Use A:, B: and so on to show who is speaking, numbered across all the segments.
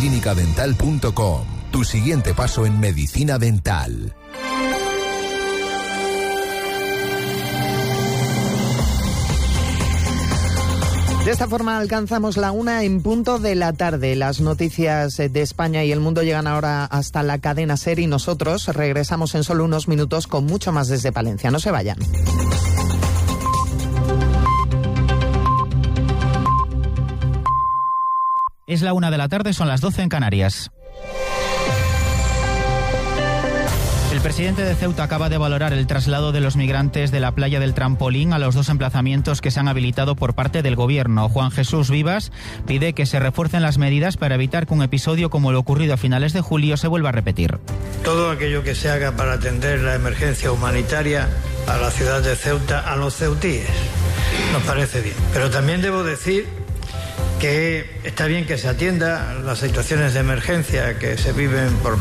A: clínicadental.com. Tu siguiente paso en medicina dental.
B: De esta forma alcanzamos la 1:00 p.m. Las noticias de España y el mundo llegan ahora hasta la cadena SER y nosotros regresamos en solo unos minutos con mucho más desde Palencia. No se vayan.
C: Es la 1:00 p.m, son las 12 en Canarias. El presidente de Ceuta acaba de valorar el traslado de los migrantes de la playa del Trampolín a los 2 emplazamientos que se han habilitado por parte del gobierno. Juan Jesús Vivas pide que se refuercen las medidas para evitar que un episodio como lo ocurrido a finales de julio se vuelva a repetir.
D: Todo aquello que se haga para atender la emergencia humanitaria a la ciudad de Ceuta, a los ceutíes, nos parece bien. Pero también debo decir que está bien que se atienda las situaciones de emergencia que se viven por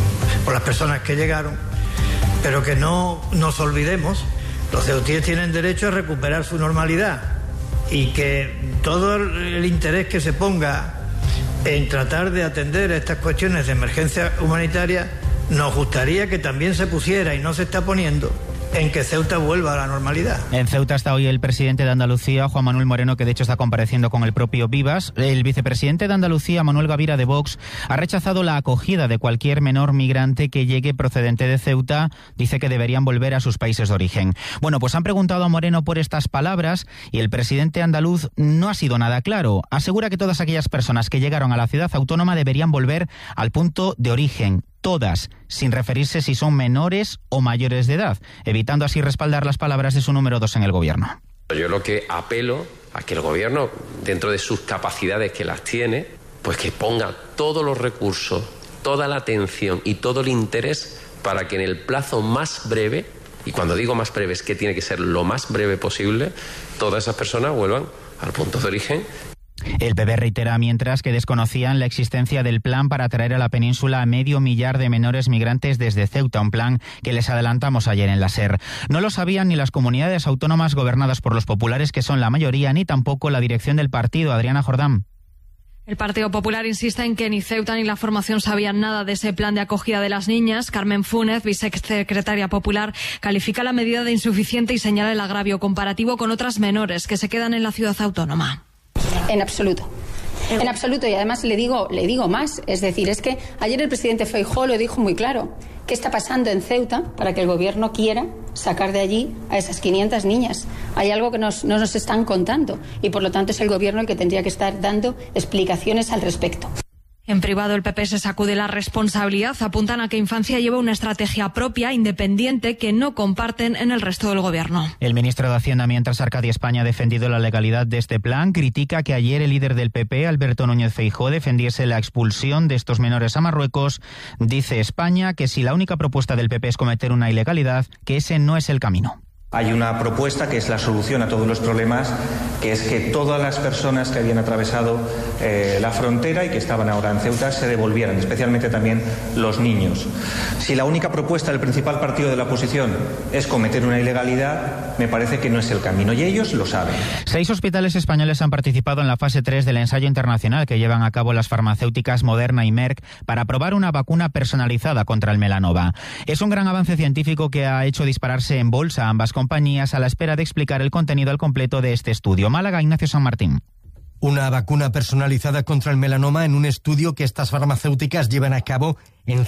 D: las personas que llegaron, pero que no nos olvidemos, los ceutíes tienen derecho a recuperar su normalidad y que todo el interés que se ponga en tratar de atender estas cuestiones de emergencia humanitaria, nos gustaría que también se pusiera, y no se está poniendo, en que Ceuta vuelva a la normalidad.
C: En Ceuta está hoy el presidente de Andalucía, Juan Manuel Moreno, que de hecho está compareciendo con el propio Vivas. El vicepresidente de Andalucía, Manuel Gavira, de Vox, ha rechazado la acogida de cualquier menor migrante que llegue procedente de Ceuta. Dice que deberían volver a sus países de origen. Bueno, pues han preguntado a Moreno por estas palabras y el presidente andaluz no ha sido nada claro. Asegura que todas aquellas personas que llegaron a la ciudad autónoma deberían volver al punto de origen. Todas, sin referirse si son menores o mayores de edad, evitando así respaldar las palabras de su número 2 en el gobierno.
E: Yo lo que apelo a que el gobierno, dentro de sus capacidades que las tiene, pues que ponga todos los recursos, toda la atención y todo el interés para que en el plazo más breve, y cuando digo más breve es que tiene que ser lo más breve posible, todas esas personas vuelvan al punto de origen.
C: El PP reitera mientras que desconocían la existencia del plan para traer a la península a 500.000 de menores migrantes desde Ceuta, un plan que les adelantamos ayer en la SER. No lo sabían ni las comunidades autónomas gobernadas por los populares, que son la mayoría, ni tampoco la dirección del partido. Adriana Jordán.
F: El Partido Popular insiste en que ni Ceuta ni la formación sabían nada de ese plan de acogida de las niñas. Carmen Fúnez, vicesecretaria popular, califica la medida de insuficiente y señala el agravio comparativo con otras menores que se quedan en la ciudad autónoma.
G: En absoluto. En absoluto, y además le digo más, es decir, es que ayer el presidente Feijóo lo dijo muy claro. ¿Qué está pasando en Ceuta para que el gobierno quiera sacar de allí a esas 500 niñas? Hay algo que no nos están contando y por lo tanto es el gobierno el que tendría que estar dando explicaciones al respecto.
F: En privado, el PP se sacude la responsabilidad. Apuntan a que Infancia lleva una estrategia propia, independiente, que no comparten en el resto del gobierno.
C: El ministro de Hacienda, mientras Arcadia España ha defendido la legalidad de este plan, critica que ayer el líder del PP, Alberto Núñez Feijóo, defendiese la expulsión de estos menores a Marruecos. Dice España que si la única propuesta del PP es cometer una ilegalidad, que ese no es el camino.
H: Hay una propuesta que es la solución a todos los problemas, que es que todas las personas que habían atravesado la frontera y que estaban ahora en Ceuta se devolvieran, especialmente también los niños. Si la única propuesta del principal partido de la oposición es cometer una ilegalidad, me parece que no es el camino y ellos lo saben. 6
C: hospitales españoles han participado en la fase 3 del ensayo internacional que llevan a cabo las farmacéuticas Moderna y Merck para probar una vacuna personalizada contra el melanoma. Es un gran avance científico que ha hecho dispararse en bolsa ambas compañías a la espera de explicar el contenido al completo de este estudio. Málaga, Ignacio San Martín.
I: Una vacuna personalizada contra el melanoma en un estudio que estas farmacéuticas llevan a cabo en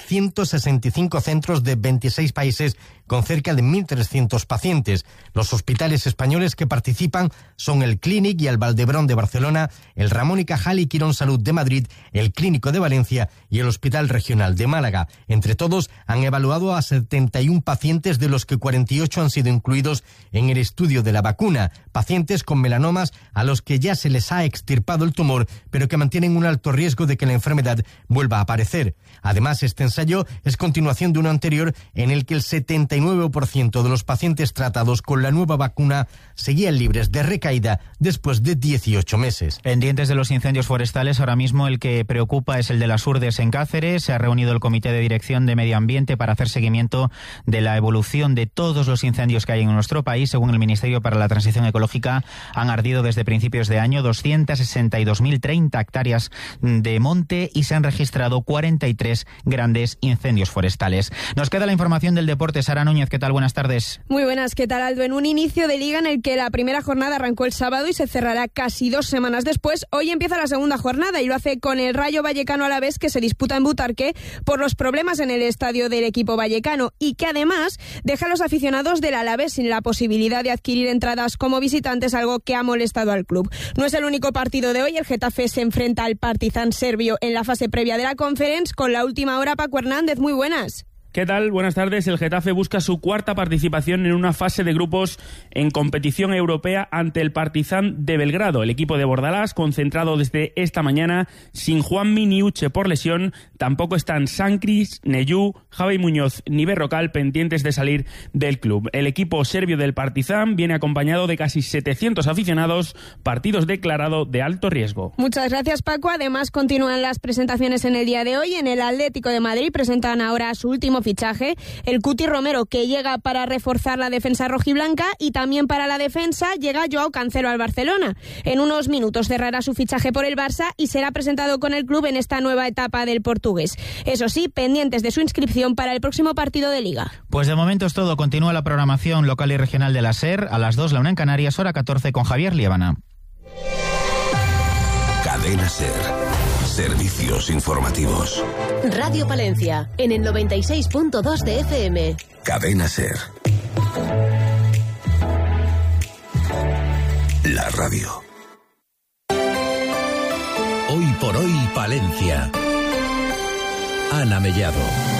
I: 165 centros de 26 países con cerca de 1.300 pacientes. Los hospitales españoles que participan son el Clínic y el Valdebrón de Barcelona, el Ramón y Cajal y Quirón Salud de Madrid, el Clínico de Valencia y el Hospital Regional de Málaga. Entre todos han evaluado a 71 pacientes, de los que 48 han sido incluidos en el estudio de la vacuna, pacientes con melanomas a los que ya se les ha extirpado el tumor, pero que mantienen un alto riesgo de que la enfermedad vuelva a aparecer. Además, Este ensayo es continuación de uno anterior en el que el 79% de los pacientes tratados con la nueva vacuna seguían libres de recaída después de 18 meses.
C: Pendientes de los incendios forestales, ahora mismo el que preocupa es el de las Urdes en Cáceres. Se ha reunido el Comité de Dirección de Medio Ambiente para hacer seguimiento de la evolución de todos los incendios que hay en nuestro país. Según el Ministerio para la Transición Ecológica, han ardido desde principios de año 262.030 hectáreas de monte y se han registrado 43 grandes incendios forestales. Nos queda la información del deporte. Sara Núñez, ¿qué tal? Buenas tardes.
J: Muy buenas, ¿qué tal, Aldo? En un inicio de liga en el que la primera jornada arrancó el sábado y se cerrará casi 2 semanas después, hoy empieza la segunda jornada y lo hace con el Rayo Vallecano Alavés, que se disputa en Butarque por los problemas en el estadio del equipo vallecano y que además deja a los aficionados del Alavés sin la posibilidad de adquirir entradas como visitantes, algo que ha molestado al club. No es el único partido de hoy. El Getafe se enfrenta al Partizan serbio en la fase previa de la Conference. Con la última hora, Paco Hernández, muy buenas.
K: ¿Qué tal? Buenas tardes. El Getafe busca su cuarta participación en una fase de grupos en competición europea ante el Partizan de Belgrado. El equipo de Bordalás, concentrado desde esta mañana, sin Juanmi ni Uche por lesión, tampoco están Sancris, Neyú, Javi Muñoz ni Berrocal pendientes de salir del club. El equipo serbio del Partizan viene acompañado de casi 700 aficionados, partidos declarados de alto riesgo.
J: Muchas gracias, Paco. Además, continúan las presentaciones en el día de hoy. En el Atlético de Madrid presentan ahora su último fichaje, el Cuti Romero, que llega para reforzar la defensa rojiblanca, y también para la defensa llega Joao Cancelo al Barcelona. En unos minutos cerrará su fichaje por el Barça y será presentado con el club en esta nueva etapa del portugués. Eso sí, pendientes de su inscripción para el próximo partido de Liga.
C: Pues de momento es todo. Continúa la programación local y regional de la SER. A las 2, la 1 en Canarias, hora 14, con Javier Liébana.
A: Cadena SER. Servicios informativos.
L: Radio Palencia, en el 96.2 de FM.
A: Cadena SER. La radio. Hoy por hoy, Palencia. Ana Mellado.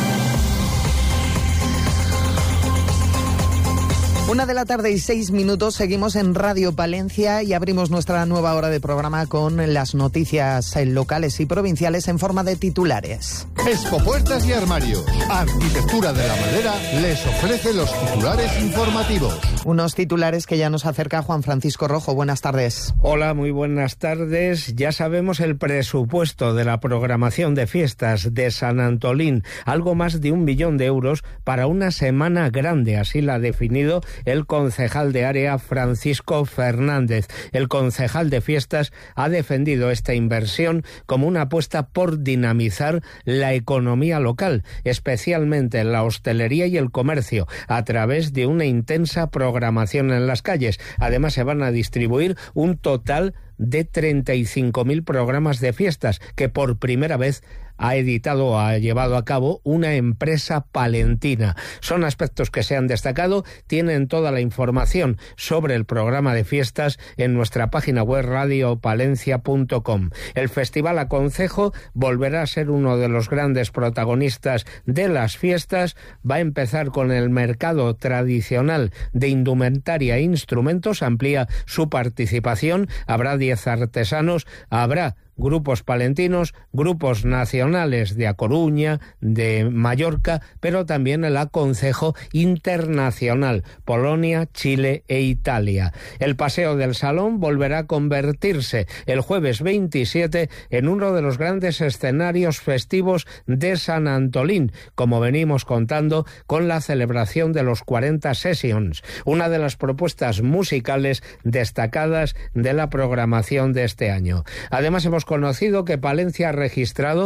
B: 1:06 p.m, seguimos en Radio Palencia y abrimos nuestra nueva hora de programa con las noticias locales y provinciales en forma de titulares.
M: Expopuertas y Armarios, Arquitectura de la Madera, les ofrece los titulares informativos.
B: Unos titulares que ya nos acerca Juan Francisco Rojo. Buenas tardes.
N: Hola, muy buenas tardes. Ya sabemos el presupuesto de la programación de fiestas de San Antolín, algo más de 1 millón de euros para una semana grande, así la ha definido el concejal de área Francisco Fernández. El concejal de fiestas ha defendido esta inversión como una apuesta por dinamizar la economía local, especialmente la hostelería y el comercio, a través de una intensa programación en las calles. Además, se van a distribuir un total de 35.000 programas de fiestas que por primera vez ha editado o ha llevado a cabo una empresa palentina. Son aspectos que se han destacado. Tienen toda la información sobre el programa de fiestas en nuestra página web radiopalencia.com. El Festival Aconcejo volverá a ser uno de los grandes protagonistas de las fiestas. Va a empezar con el mercado tradicional de indumentaria e instrumentos. Amplía su participación. Habrá 10 artesanos. Habrá grupos palentinos, grupos nacionales de A Coruña, de Mallorca, pero también el Aconcejo internacional, Polonia, Chile e Italia. El Paseo del Salón volverá a convertirse el jueves 27 en uno de los grandes escenarios festivos de San Antolín, como venimos contando con la celebración de los 40 Sessions, una de las propuestas musicales destacadas de la programación de este año. Además, hemos conocido que Palencia ha registrado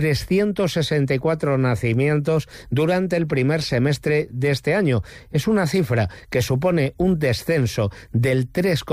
N: 364 nacimientos durante el primer semestre de este año. Es una cifra que supone un descenso del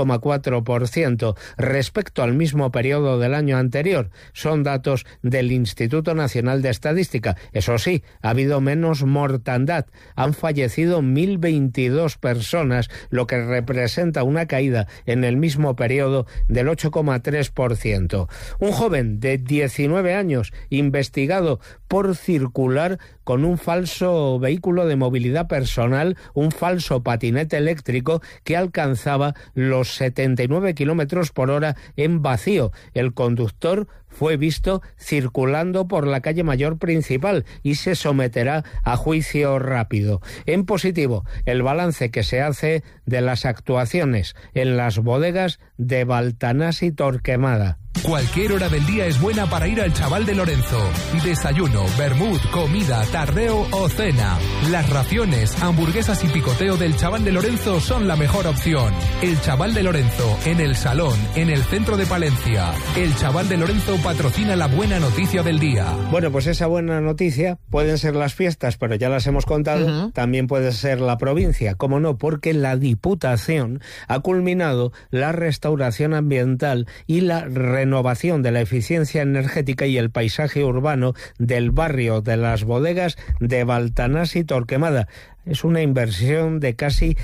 N: 3,4% respecto al mismo periodo del año anterior. Son datos del Instituto Nacional de Estadística. Eso sí, ha habido menos mortandad. Han fallecido 1.022 personas, lo que representa una caída en el mismo periodo del 8,3%. Un joven de 19 años investigado por circular con un falso vehículo de movilidad personal, un falso patinete eléctrico que alcanzaba los 79 kilómetros por hora en vacío. El conductor fue visto circulando por la calle Mayor principal y se someterá a juicio rápido. En positivo, el balance que se hace de las actuaciones en las bodegas de Baltanás y Torquemada.
A: Cualquier hora del día es buena para ir al Chaval de Lorenzo. Desayuno, vermut, comida, tardeo o cena. Las raciones, hamburguesas y picoteo del Chaval de Lorenzo son la mejor opción. El Chaval de Lorenzo, en el Salón, en el centro de Palencia. El Chaval de Lorenzo patrocina la buena noticia del día.
N: Bueno, pues esa buena noticia pueden ser las fiestas, pero ya las hemos contado. También puede ser la provincia, cómo no, porque la Diputación ha culminado la restauración ambiental y la renovación de la eficiencia energética y el paisaje urbano del barrio de las bodegas de Baltanás y Torquemada. Es una inversión de casi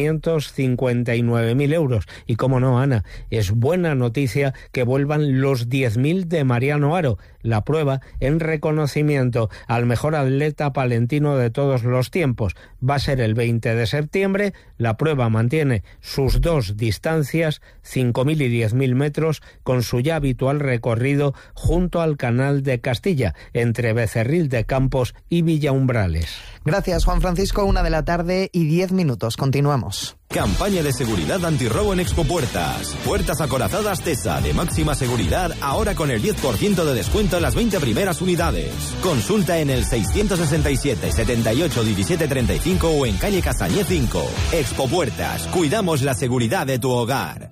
N: 559.000 euros. Y cómo no, Ana, es buena noticia que vuelvan los 10.000 de Mariano Haro, la prueba en reconocimiento al mejor atleta palentino de todos los tiempos. Va a ser el 20 de septiembre, la prueba mantiene sus dos distancias, 5.000 y 10.000 metros, con su ya habitual recorrido junto al Canal de Castilla, entre Becerril de Campos y Villaumbrales.
B: Gracias, Juan Francisco. 1:10 p.m. Continuamos.
O: Campaña de seguridad antirrobo en Expopuertas. Puertas acorazadas TESA de máxima seguridad, ahora con el 10% de descuento en las 20 primeras unidades. Consulta en el 667 78 17 35 o en calle Casañé 5. Expopuertas, cuidamos la seguridad de tu hogar.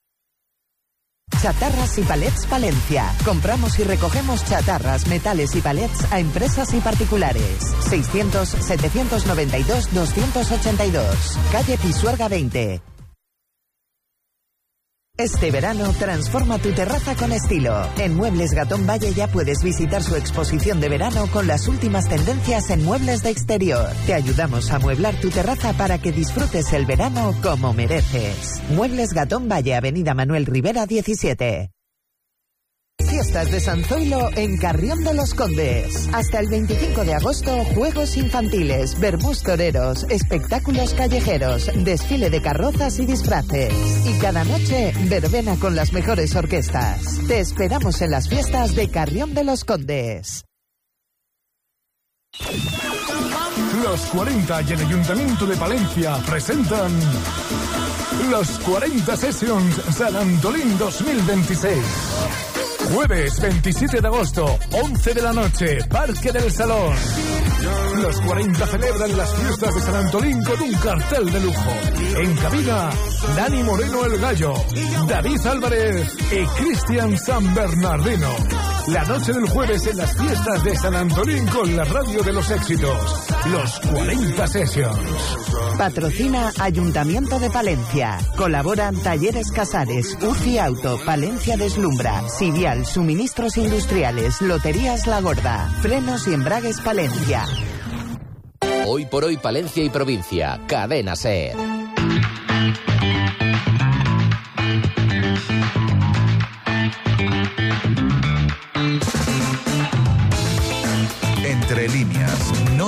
P: Chatarras y Palets Palencia. Compramos y recogemos chatarras, metales y palets a empresas y particulares. 600-792-282. Calle Pisuerga 20. Este verano transforma tu terraza con estilo. En Muebles Gatón Valle ya puedes visitar su exposición de verano con las últimas tendencias en muebles de exterior. Te ayudamos a amueblar tu terraza para que disfrutes el verano como mereces. Muebles Gatón Valle, Avenida Manuel Rivera 17. Fiestas de San Zoilo en Carrión de los Condes. Hasta el 25 de agosto, juegos infantiles, vermús toreros, espectáculos callejeros, desfile de carrozas y disfraces. Y cada noche, verbena con las mejores orquestas. Te esperamos en las fiestas de Carrión de los Condes.
Q: Los 40 y el Ayuntamiento de Palencia presentan los 40 Sessions San Antolín 2026. Jueves 27 de agosto, 11 de la noche, Parque del Salón. Los 40 celebran las fiestas de San Antolín con un cartel de lujo. En cabina, Dani Moreno el Gallo, David Álvarez y Cristian San Bernardino. La noche del jueves en las fiestas de San Antolín con la radio de los éxitos. Los 40 Sessions.
P: Patrocina Ayuntamiento de Palencia. Colaboran Talleres Casares, UCI Auto, Palencia Deslumbra, Sidial, Suministros Industriales, Loterías La Gorda, Frenos y Embragues Palencia.
R: Hoy por hoy Palencia y provincia. Cadena SER.
A: Entre líneas.